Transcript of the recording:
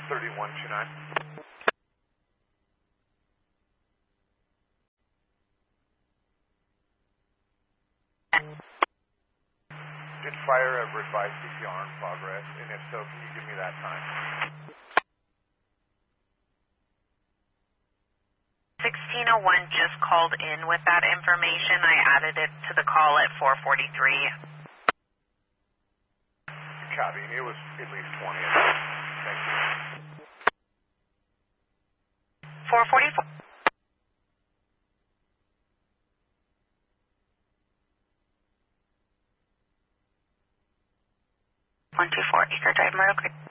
3129. Did fire ever advise CPR in progress? And if so, can you give me that time? 1601 just called in with that information. I added it to the call at 4:43. Copy. It was at least 20. Thank you. 4:44. 124 Acre Drive, Murrow Creek.